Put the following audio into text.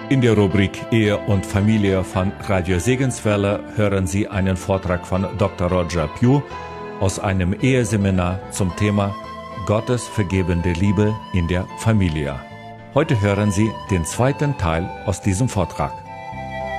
In der Rubrik Ehe und Familie von Radio Segenswelle hören Sie einen Vortrag von Dr. Roger Pugh aus einem Eheseminar zum Thema Gottes vergebende Liebe in der Familie. Heute hören Sie den zweiten Teil aus diesem Vortrag.